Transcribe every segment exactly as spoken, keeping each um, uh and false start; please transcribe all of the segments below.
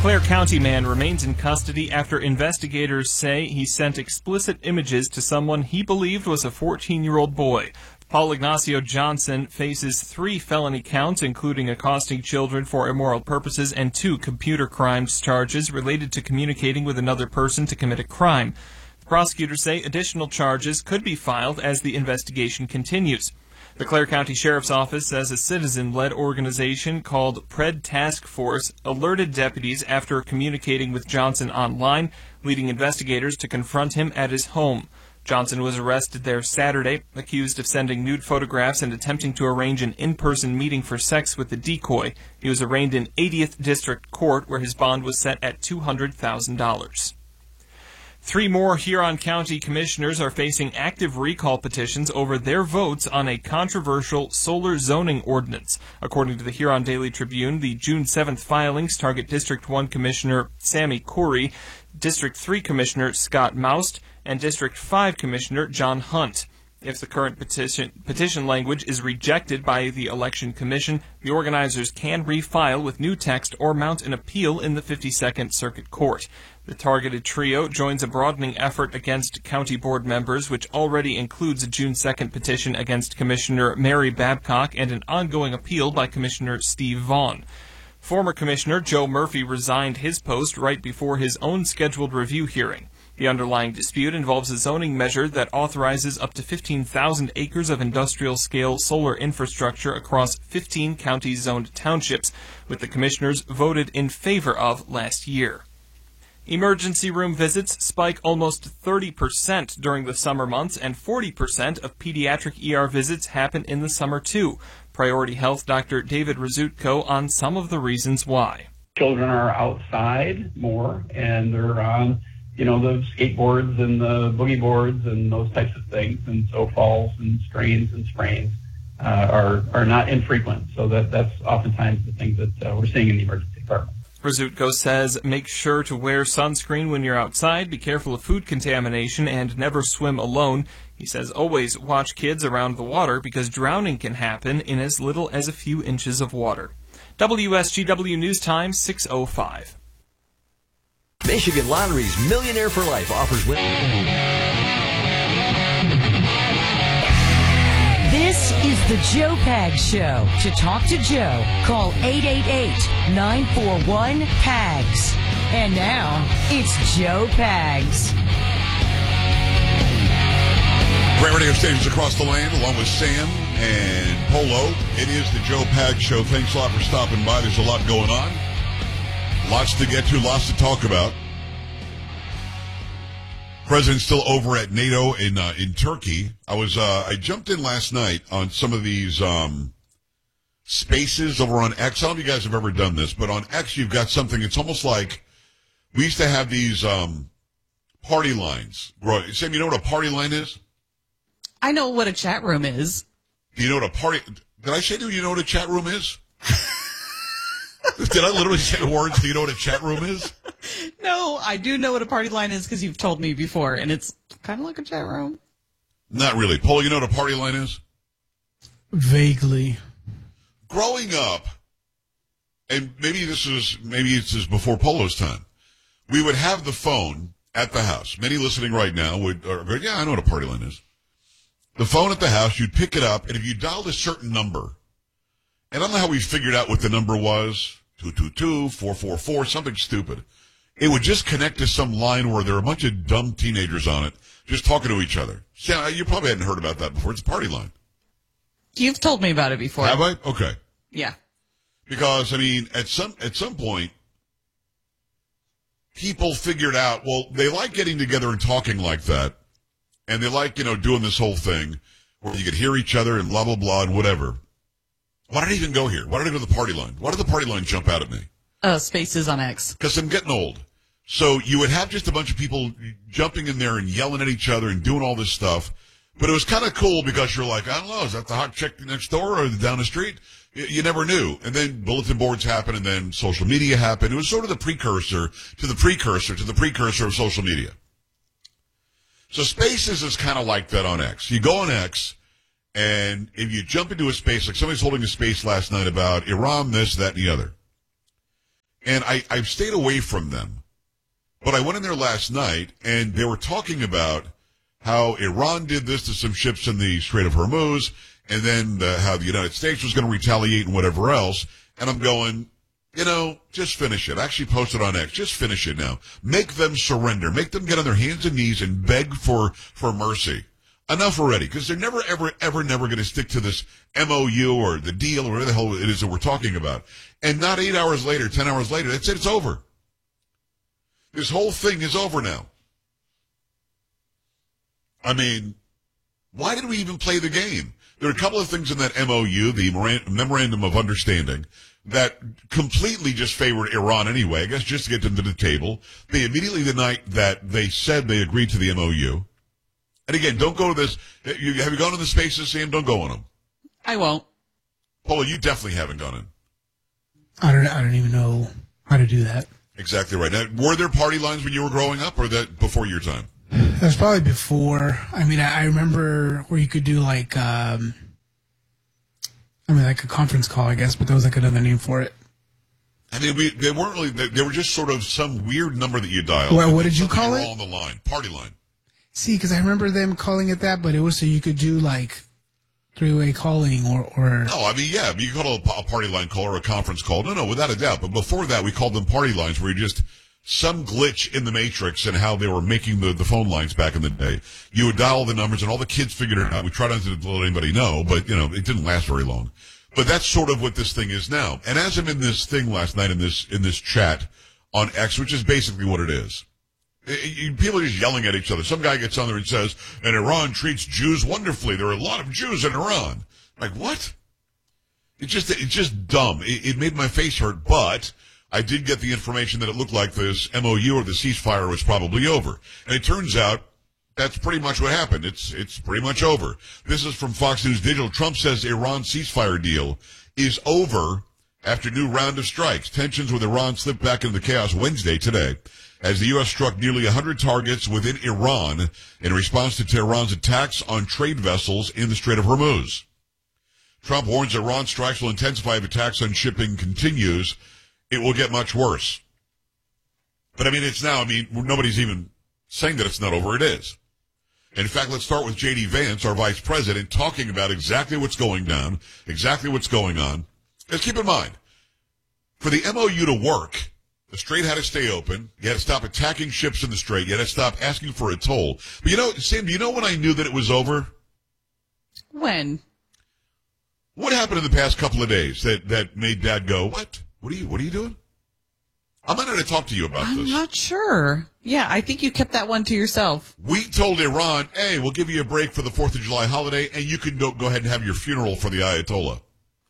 Clare County man remains in custody after investigators say he sent explicit images to someone he believed was a fourteen-year-old boy. Paul Ignacio Johnson faces three felony counts, including accosting children for immoral purposes and two computer crimes charges related to communicating with another person to commit a crime. The prosecutors say additional charges could be filed as the investigation continues. The Clare County Sheriff's Office says a citizen-led organization called Pred Task Force alerted deputies after communicating with Johnson online, leading investigators to confront him at his home. Johnson was arrested there Saturday, accused of sending nude photographs and attempting to arrange an in-person meeting for sex with the decoy. He was arraigned in eightieth District Court, where his bond was set at two hundred thousand dollars. Three more Huron County commissioners are facing active recall petitions over their votes on a controversial solar zoning ordinance. According to the Huron Daily Tribune, the June seventh filings target District one Commissioner Sammy Corey, District three Commissioner Scott Moust, and District five Commissioner John Hunt. If the current petition, petition language is rejected by the Election Commission, the organizers can refile with new text or mount an appeal in the fifty-second Circuit Court. The targeted trio joins a broadening effort against county board members, which already includes a June second petition against Commissioner Mary Babcock and an ongoing appeal by Commissioner Steve Vaughn. Former Commissioner Joe Murphy resigned his post right before his own scheduled review hearing. The underlying dispute involves a zoning measure that authorizes up to fifteen thousand acres of industrial-scale solar infrastructure across fifteen county-zoned townships, which the commissioners voted in favor of last year. Emergency room visits spike almost thirty percent during the summer months, and forty percent of pediatric E R visits happen in the summer, too. Priority Health Doctor David Rizutko on some of the reasons why. Children are outside more, and they're on you know, the skateboards and the boogie boards and those types of things. And so falls and strains and sprains uh, are, are not infrequent. So that, that's oftentimes the things that uh, we're seeing in the emergency department. Rizutko says make sure to wear sunscreen when you're outside, be careful of food contamination, and never swim alone. He says always watch kids around the water because drowning can happen in as little as a few inches of water. W S G W News Time, six oh five. Michigan Lottery's Millionaire for Life offers win. This is the Joe Pags Show. To talk to Joe, call eight eight eight, nine four one, P A G S. And now, it's Joe Pags. Great radio stations across the land, along with Sam and Polo. It is the Joe Pags Show. Thanks a lot for stopping by. There's a lot going on. Lots to get to, lots to talk about. President's still over at NATO in uh, in Turkey. I was uh, I jumped in last night on some of these um, spaces over on X. I don't know if you guys have ever done this, but on X you've got something. It's almost like we used to have these um, party lines. Sam, you know what a party line is? I know what a chat room is. Do you know what a party? Did I say to you, you know what a chat room is? Did I literally say the words, do you know what a chat room is? No, I do know what a party line is because you've told me before, and it's kind of like a chat room. Not really. Paul, you know what a party line is? Vaguely. Growing up, and maybe this is maybe this is before Polo's time, we would have the phone at the house. Many listening right now would or go, yeah, I know what a party line is. The phone at the house, you'd pick it up, and if you dialed a certain number, and I don't know how we figured out what the number was, two two two, four four four, something stupid. It would just connect to some line where there were a bunch of dumb teenagers on it just talking to each other. See, you probably hadn't heard about that before. It's a party line. You've told me about it before. Have I? Okay. Yeah. Because, I mean, at some at some point, people figured out, well, they like getting together and talking like that, and they like, you know, doing this whole thing where you could hear each other and blah, blah, blah, and whatever. Why did I even go here? Why did I go to the party line? Why did the party line jump out at me? Uh, spaces on X. Because I'm getting old. So you would have just a bunch of people jumping in there and yelling at each other and doing all this stuff. But it was kind of cool because you're like, I don't know, is that the hot chick next door or down the street? You, you never knew. And then bulletin boards happened and then social media happened. It was sort of the precursor to the precursor to the precursor of social media. So Spaces is kind of like that on X. You go on X, and if you jump into a space, like somebody's holding a space last night about Iran, this, that, and the other. and I, I've stayed away from them. But I went in there last night, and they were talking about how Iran did this to some ships in the Strait of Hormuz, and then uh, how the United States was going to retaliate and whatever else. And I'm going, you know, just finish it. I actually posted on X. Just finish it now. Make them surrender. Make them get on their hands and knees and beg for, for mercy. Enough already, because they're never, ever, ever, never going to stick to this M O U or the deal or whatever the hell it is that we're talking about. And not eight hours later, ten hours later, that's it. It's over. This whole thing is over now. I mean, why did we even play the game? There are a couple of things in that M O U, the Memorandum of Understanding, that completely just favored Iran anyway, I guess just to get them to the table. They immediately, the night that they said they agreed to the M O U, and again, don't go to this. You, have you gone to the spaces, Sam? Don't go on them. I won't. Paula, you definitely haven't gone in. I don't. I don't even know how to do that. Exactly right. Now, were there party lines when you were growing up, or that before your time? That was probably before. I mean, I, I remember where you could do like, um, I mean, like a conference call, I guess, but there was like another name for it. I mean, we, they weren't really. They, they were just sort of some weird number that you dialed. Well, what did you call it? On the line, party line. See, because I remember them calling it that, but it was so you could do like three-way calling or, or... No, I mean, yeah, you call it a party line call or a conference call. No, no, without a doubt. But before that, we called them party lines where you just, some glitch in the matrix and how they were making the, the phone lines back in the day. You would dial the numbers and all the kids figured it out. We tried not to let anybody know, but, you know, it didn't last very long. But that's sort of what this thing is now. And as I'm in this thing last night in this, in this chat on X, which is basically what it is. People are just yelling at each other. Some guy gets on there and says, and Iran treats Jews wonderfully. There are a lot of Jews in Iran. Like, what? It's just, it's just dumb. It, it made my face hurt, but I did get the information that it looked like this M O U or the ceasefire was probably over. And it turns out that's pretty much what happened. It's, it's pretty much over. This is from Fox News Digital. Trump says Iran ceasefire deal is over after new round of strikes. Tensions with Iran slipped back into the chaos Wednesday today, as the U S struck nearly one hundred targets within Iran in response to Tehran's attacks on trade vessels in the Strait of Hormuz. Trump warns Iran strikes will intensify if attacks on shipping continues. It will get much worse. But, I mean, it's now, I mean, nobody's even saying that it's not over. It is. In fact, let's start with J D Vance, our vice president, talking about exactly what's going down, exactly what's going on. Let's keep in mind, for the M O U to work, the Strait had to stay open. You had to stop attacking ships in the Strait. You had to stop asking for a toll. But you know, Sam, do you know when I knew that it was over? When? What happened in the past couple of days that, that made Dad go, what? What are you, what are you doing? I'm not going to talk to you about I'm this. I'm not sure. Yeah, I think you kept that one to yourself. We told Iran, hey, we'll give you a break for the fourth of July holiday, and you can go, go ahead and have your funeral for the Ayatollah.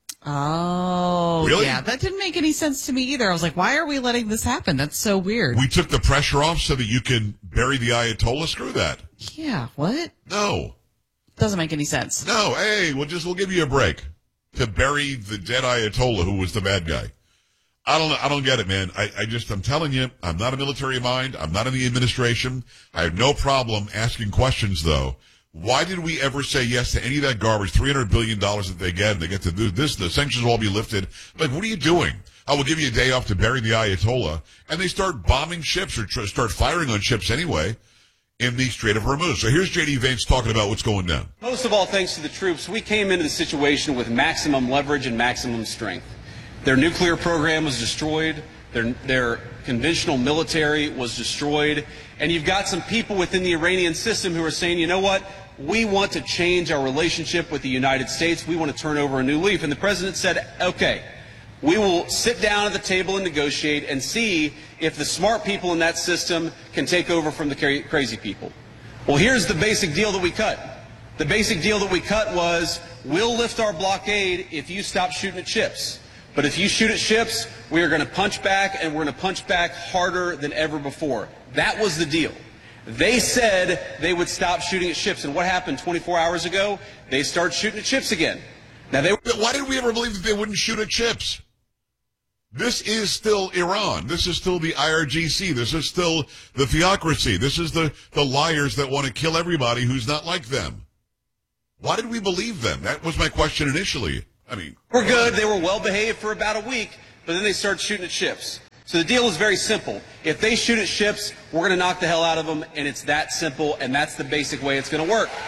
Oh, really? Yeah, that didn't make any sense to me either. I was like, why are we letting this happen? That's so weird. We took the pressure off so that you can bury the Ayatollah? Screw that. Yeah, what? No. Doesn't make any sense. No, hey, we'll just, we'll give you a break to bury the dead Ayatollah who was the bad guy. I don't I don't get it, man. I, I just, I'm telling you, I'm not a military mind. I'm not in the administration. I have no problem asking questions, though. Why did we ever say yes to any of that garbage, three hundred billion dollars that they get, and they get to do this, the sanctions will all be lifted? Like, what are you doing? I will give you a day off to bury the Ayatollah. And they start bombing ships or tr- start firing on ships anyway in the Strait of Hormuz. So here's J D Vance talking about what's going down. Most of all, thanks to the troops, we came into the situation with maximum leverage and maximum strength. Their nuclear program was destroyed. Their, their conventional military was destroyed. And you've got some people within the Iranian system who are saying, you know what? We want to change our relationship with the United States. We want to turn over a new leaf. And the president said, okay, we will sit down at the table and negotiate and see if the smart people in that system can take over from the crazy people. Well, here's the basic deal that we cut. The basic deal that we cut was, we'll lift our blockade if you stop shooting at ships. But if you shoot at ships, we are going to punch back, and we're going to punch back harder than ever before. That was the deal. They said they would stop shooting at ships, and what happened twenty-four hours ago? They started shooting at ships again. Now they. Why did we ever believe that they wouldn't shoot at ships? This is still Iran. This is still the I R G C. This is still the theocracy. This is the, the liars that want to kill everybody who's not like them. Why did we believe them? That was my question initially. I mean, we're good. They were well behaved for about a week, but then they started shooting at ships. So the deal is very simple. If they shoot at ships, we're going to knock the hell out of them, and it's that simple, and that's the basic way it's going to work.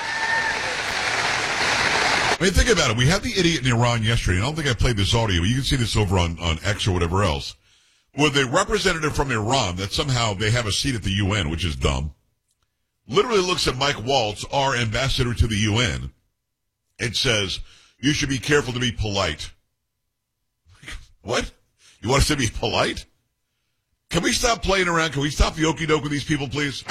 I mean, think about it. We had the idiot in Iran yesterday, and I don't think I played this audio. You can see this over on, on X or whatever else. With a representative from Iran that somehow they have a seat at the U N, which is dumb, literally looks at Mike Waltz, our ambassador to the U N, and says, you should be careful to be polite. What? You want us to be polite? Can we stop playing around? Can we stop the okie doke with these people, please?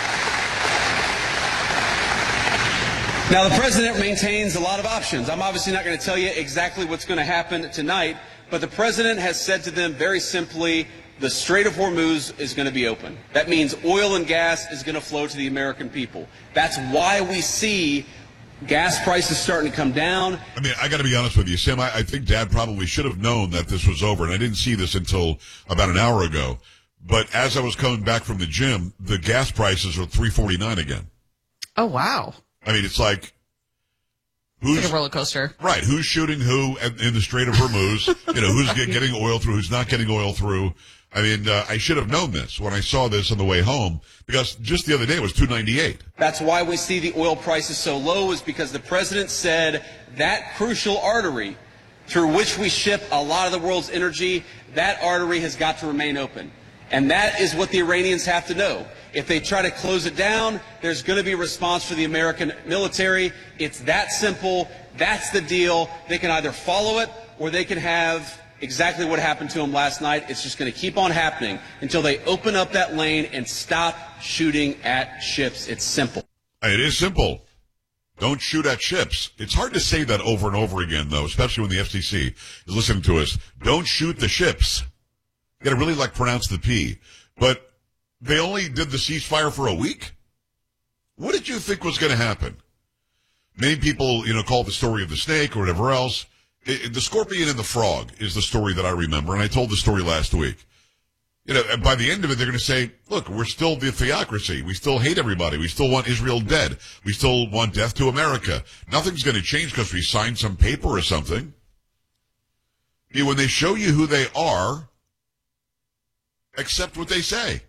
Now, the president maintains a lot of options. I'm obviously not going to tell you exactly what's going to happen tonight, but the president has said to them very simply, the Strait of Hormuz is going to be open. That means oil and gas is going to flow to the American people. That's why we see gas prices starting to come down. I mean, I got to be honest with you, Sam. I, I think Dad probably should have known that this was over, and I didn't see this until about an hour ago. But as I was coming back from the gym, the gas prices are three forty-nine again. Oh, wow. I mean, it's like who's It's like a roller coaster. Right? Who's shooting who in, in the Strait of Hormuz? You know, who's get, getting oil through? Who's not getting oil through? I mean, uh, I should have known this when I saw this on the way home, because just the other day it was two ninety-eight. That's why we see the oil prices so low, is because the president said that crucial artery through which we ship a lot of the world's energy, that artery has got to remain open. And that is what the Iranians have to know. If they try to close it down, there's going to be a response for the American military. It's that simple. That's the deal. They can either follow it, or they can have exactly what happened to them last night. It's just going to keep on happening until they open up that lane and stop shooting at ships. It's simple. It is simple. Don't shoot at ships. It's hard to say that over and over again, though, especially when the F C C is listening to us. Don't shoot the ships. You got to really, like, pronounce the P. But they only did the ceasefire for a week? What did you think was going to happen? Many people, you know, call it the story of the snake or whatever else. It, the scorpion and the frog is the story that I remember, and I told the story last week. You know, by the end of it, they're going to say, look, we're still the theocracy. We still hate everybody. We still want Israel dead. We still want death to America. Nothing's going to change because we signed some paper or something. I mean, when they show you who they are, accept what they say.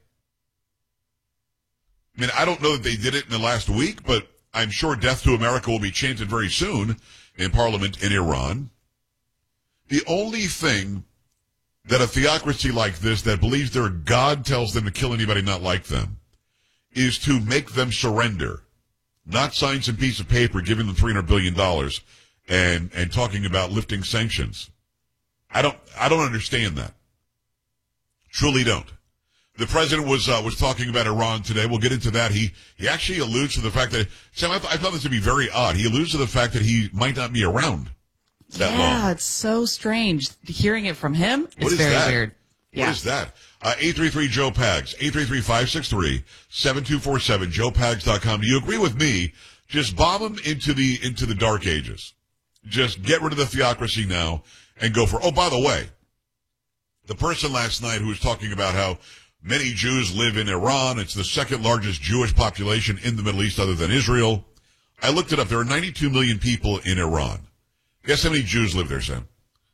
I mean, I don't know that they did it in the last week, but I'm sure death to America will be chanted very soon in Parliament in Iran. The only thing that a theocracy like this that believes their God tells them to kill anybody not like them is to make them surrender, not sign some piece of paper giving them three hundred billion dollars and, and talking about lifting sanctions. I don't, I don't understand that. Truly don't. The president was uh, was talking about Iran today. We'll get into that. He he actually alludes to the fact that, Sam, I, th- I thought this to be very odd. He alludes to the fact that he might not be around that yeah, long. It's so strange. Hearing it from him is What is very that? weird. What Yeah. is that? Uh, eight three three Joe Pags, eight three three, five six three, seven two four seven, joe pags dot com. Do you agree with me? Just bomb them into the into the dark ages. Just get rid of the theocracy now and go for, oh, by the way, the person last night who was talking about how many Jews live in Iran, it's the second largest Jewish population in the Middle East other than Israel. I looked it up. There are ninety-two million people in Iran. Guess how many Jews live there, Sam?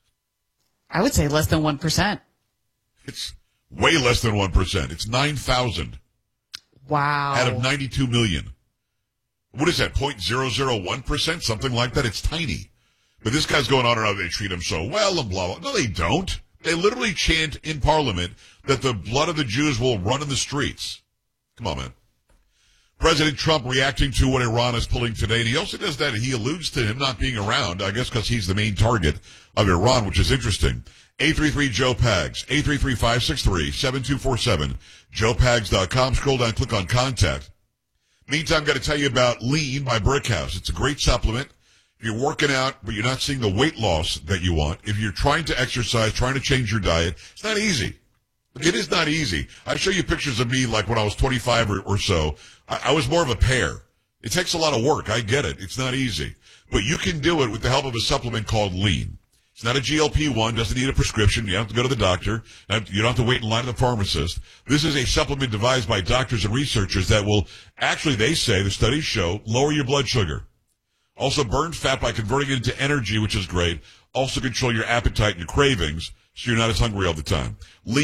I would say less than one percent. It's way less than one percent. It's nine thousand Wow. out of ninety-two million. What is that, zero point zero zero one percent? Something like that? It's tiny. But this guy's going on and on, they treat him so well and blah, blah. No, they don't. They literally chant in Parliament that the blood of the Jews will run in the streets. Come on, man. President Trump reacting to what Iran is pulling today, and he also does that, he alludes to him not being around, I guess because he's the main target of Iran, which is interesting. eight three three Joe Pags, eight three three, five six three, seven two four seven, joe pags dot com. Scroll down, click on Contact. Meantime, got to tell you about Lean by Brickhouse. It's a great supplement. If you're working out, but you're not seeing the weight loss that you want, if you're trying to exercise, trying to change your diet, it's not easy. It is not easy. I show you pictures of me like when I was twenty-five or, or so. I, I was more of a pear. It takes a lot of work. I get it. It's not easy. But you can do it with the help of a supplement called Lean. It's not a G L P one, doesn't need a prescription. You don't have to go to the doctor. You don't have to wait in line at the pharmacist. This is a supplement devised by doctors and researchers that will, actually, they say, the studies show, lower your blood sugar. Also burn fat by converting it into energy, which is great. Also control your appetite and your cravings so you're not as hungry all the time. Lean